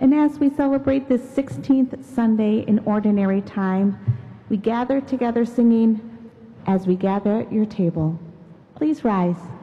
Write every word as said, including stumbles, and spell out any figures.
And as we celebrate this sixteenth Sunday in Ordinary Time, we gather together singing, "As We Gather at Your Table." Please rise.